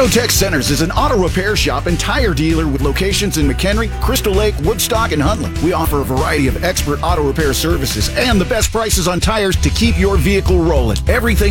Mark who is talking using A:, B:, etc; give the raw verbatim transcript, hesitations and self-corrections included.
A: Auto Tech Centers is an auto repair shop and tire dealer with locations in McHenry, Crystal Lake, Woodstock, and Huntley. We offer a variety of expert auto repair services and the best prices on tires to keep your vehicle rolling. Everything